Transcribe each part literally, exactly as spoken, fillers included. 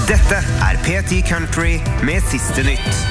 Dette er P ti Country med siste nytt.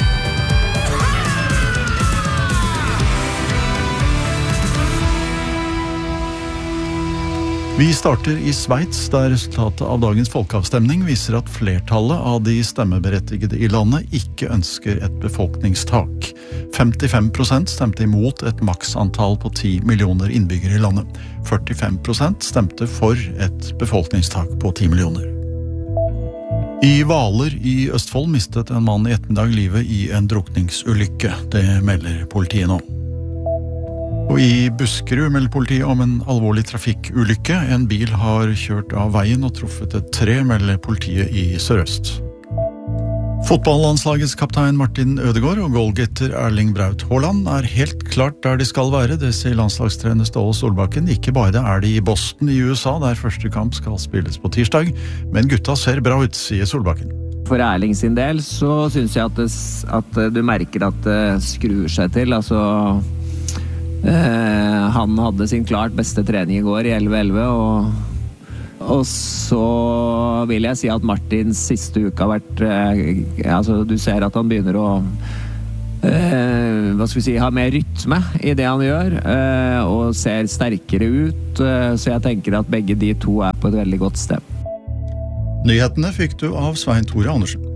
Vi starter i Sveits, der resultatet av dagens folkeavstemning viser at flertallet av de stemmeberettigede i landet ikke ønsker et befolkningstak. femtifem prosent stemte imot et maksantall på ti millioner innbyggere i landet. førtifem prosent stemte for et befolkningstak på ti millioner. I Hvaler i Østfold mistet en mann i ettermiddag livet i en drukningsulykke. Det melder politiet nå. Og i Buskerud melder politiet om en alvorlig trafikkulykke. En bil har kjørt av veien og truffet et tre, melder politiet i Sørøst. Fotballandslagets kaptein Martin Ødegaard og goalgetter Erling Braut Haaland er helt klart der de skal være. Det sier landslagstrener Ståle Solbakken. Ikke bare er de i Boston i U S A, der første kamp skal spilles på tirsdag, men gutta ser bra ut, sier Solbakken. For Erling sin del så synes jeg at, det, at du merker at det skrur seg til, altså... Uh, han hadde sin klart beste trening i går i elleve elleve og, og så vil jeg si at Martins siste uke har vært uh, altså du ser at han begynner å uh, hva skal vi si, ha mer rytme i det han gjør uh, og ser sterkere ut uh, så jeg tenker at begge de to er på et veldig godt sted. Nyhetene fikk du av Svein Tore Andersen.